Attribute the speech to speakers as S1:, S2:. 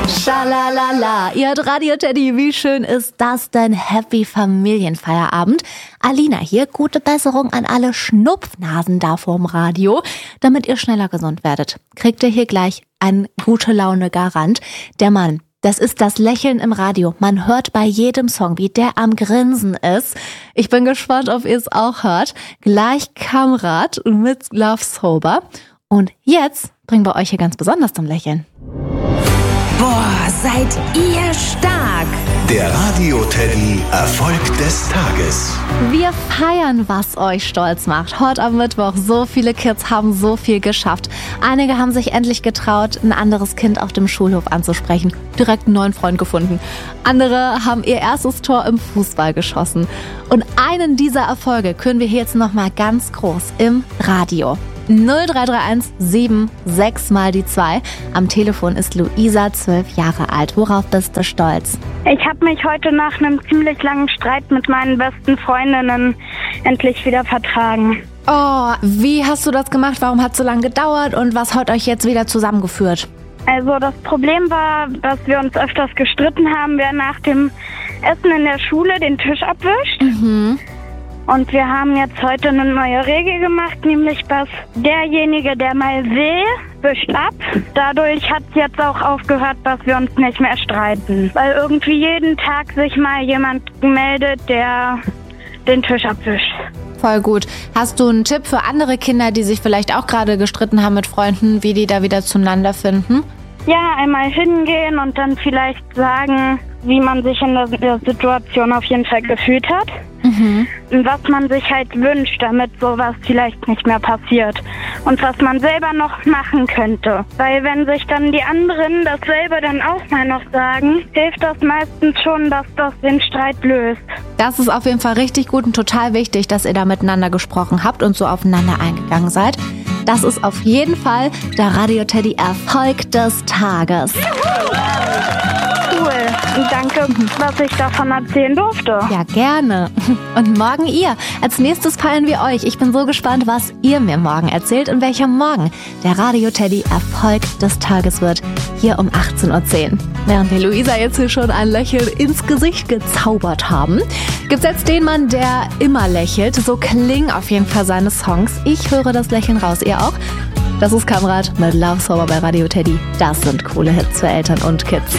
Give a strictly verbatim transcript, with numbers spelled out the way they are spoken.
S1: Schalalala, ihr hört Radio Teddy, wie schön ist das denn? Happy Familienfeierabend. Alina hier, gute Besserung an alle Schnupfnasen da vorm Radio, damit ihr schneller gesund werdet. Kriegt ihr hier gleich einen gute Laune Garant. Der Mann, das ist das Lächeln im Radio. Man hört bei jedem Song, wie der am Grinsen ist. Ich bin gespannt, ob ihr es auch hört. Gleich Kamrat mit Love Sober. Und jetzt bringen wir euch hier ganz besonders zum Lächeln.
S2: Boah, seid ihr stark!
S3: Der Radio Teddy Erfolg des Tages.
S1: Wir feiern, was euch stolz macht. Heute am Mittwoch, so viele Kids haben so viel geschafft. Einige haben sich endlich getraut, ein anderes Kind auf dem Schulhof anzusprechen. Direkt einen neuen Freund gefunden. Andere haben ihr erstes Tor im Fußball geschossen. Und einen dieser Erfolge können wir hier jetzt nochmal ganz groß im Radio. null drei drei eins sieben sechs mal die zwei. Am Telefon ist Luisa, zwölf Jahre alt. Worauf bist du stolz?
S4: Ich habe mich heute nach einem ziemlich langen Streit mit meinen besten Freundinnen endlich wieder vertragen.
S1: Oh, wie hast du das gemacht? Warum hat es so lange gedauert? Und was hat euch jetzt wieder zusammengeführt?
S4: Also das Problem war, dass wir uns öfters gestritten haben, wer nach dem Essen in der Schule den Tisch abwischt.
S1: Mhm.
S4: Und wir haben jetzt heute eine neue Regel gemacht, nämlich dass derjenige, der mal will, wischt ab. Dadurch hat es jetzt auch aufgehört, dass wir uns nicht mehr streiten. Weil irgendwie jeden Tag sich mal jemand meldet, der den Tisch abwischt.
S1: Voll gut. Hast du einen Tipp für andere Kinder, die sich vielleicht auch gerade gestritten haben mit Freunden, wie die da wieder zueinander finden?
S4: Ja, einmal hingehen und dann vielleicht sagen, wie man sich in der, der Situation auf jeden Fall gefühlt hat.
S1: Mhm.
S4: Und was man sich halt wünscht, damit sowas vielleicht nicht mehr passiert. Und was man selber noch machen könnte. Weil wenn sich dann die anderen dasselbe dann auch mal noch sagen, hilft das meistens schon, dass das den Streit löst.
S1: Das ist auf jeden Fall richtig gut und total wichtig, dass ihr da miteinander gesprochen habt und so aufeinander eingegangen seid. Das ist auf jeden Fall der Radio Teddy Erfolg des Tages.
S4: Cool. Und danke, dass ich davon erzählen durfte.
S1: Ja, gerne. Und morgen ihr. Als nächstes feiern wir euch. Ich bin so gespannt, was ihr mir morgen erzählt und welcher Morgen der Radio Teddy Erfolg des Tages wird. Hier um achtzehn Uhr zehn. Während wir Luisa jetzt hier schon ein Lächeln ins Gesicht gezaubert haben, gibt's jetzt den Mann, der immer lächelt. So klingen auf jeden Fall seine Songs. Ich höre das Lächeln raus. Ihr auch? Das ist Kamrat mit Love Sober bei Radio Teddy. Das sind coole Hits für Eltern und Kids.